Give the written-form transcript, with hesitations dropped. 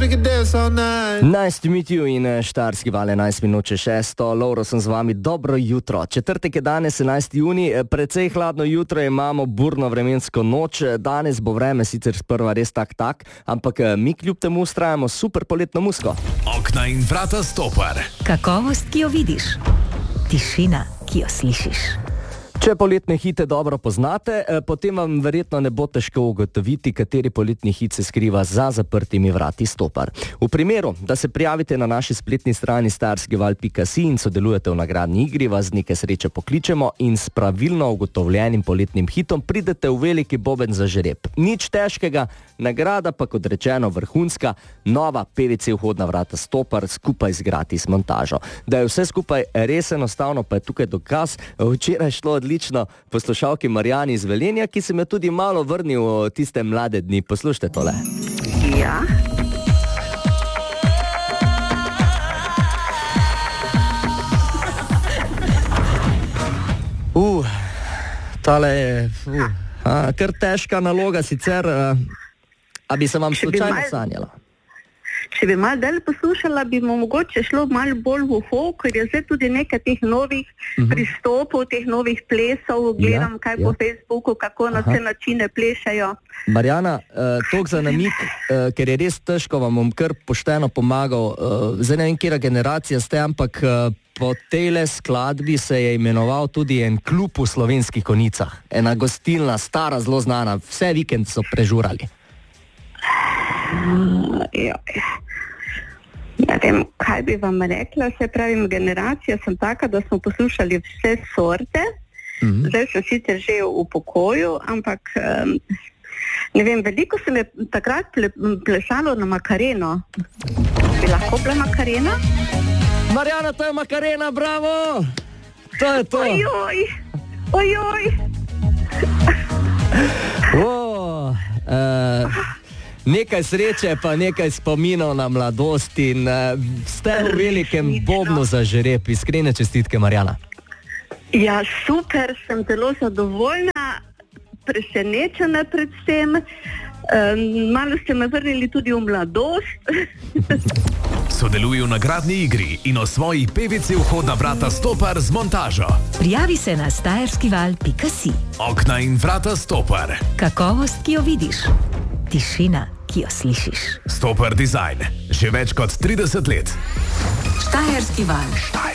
we could dance all night. Nice to meet you in Štajerski val 11 minut čez 6. Lovro, sem z vami, dobro jutro. Četrtek je danes 11. junij, precej hladno jutro, imamo burno vremensko noč. Danes bo vreme sicer sprva res tak, ampak mi kljub temu ustrajamo super poletno muziko. Okna in vrata Stopar. Kakovost, ki jo vidiš. Tišina, ki jo slišiš. Če poletne hite dobro poznate, potem vam verjetno ne bo težko ugotoviti, kateri poletni hit se skriva za zaprtimi vrati Stopar. V primeru, da se prijavite na naši spletni strani starskival.si in sodelujete v nagradni igri, vas nekaj sreče pokličemo in s pravilno ugotovljenim poletnim hitom pridete v veliki boben za žreb. Nič težkega, nagrada pa kot rečeno vrhunska, nova PVC vhodna vrata Stopar skupaj z gratis montažo. Da je vse skupaj res enostavno, pa je tukaj dokaz. Včeraj šlo odlično poslušalki Marjani iz Velenja, ki se me tudi malo vrnil v tiste mlade dni. Poslušajte tole. Ja. Tale je kar težka naloga sicer, a bi se vam slučajno sanjala? Če bi malo dalje poslušala, bi mu mogoče šlo malo bolj v uho, ker je zdaj tudi nekaj teh novih pristopov, teh novih plesov, gledam kaj po Facebooku, kako na vse načine plešajo. Marjana, toliko za namik, ker je res težko, vam bom kar pošteno pomagal. Zdaj ne vem, kjera generacija ste, ampak po tejle skladbi se je imenoval tudi en klub v Slovenskih Konjicah. Ena gostilna, stara, zelo znana, vse vikend so prežurali. Ne vem, kaj bi vam rekla, se pravim, generacija sem taka, da smo poslušali vse sorte, zdaj sem sicer že v pokoju, ampak ne vem, veliko se mi takrat plesalo na Makareno. Bi lahko bila Makarena? Marjana, to je Makarena, bravo! To je to! Ojoj! Nekaj sreče, pa nekaj spominov na mladost in ste v velikem bobnu za žreb. Iskrene čestitke, Marjana. Ja, super, sem zelo zadovoljna, presenečena predvsem. Malo ste me vrnili tudi v mladost. Sodeluj v nagradni igri in osvoji PVC vhodna vrata Stopar z montažo. Prijavi se na starskival.si. Okna in vrata Stopar. Kakovost, ki jo vidiš. Tišina, ki jo slišiš. Stopar Design. Že več kot 30 let. Štajerski val.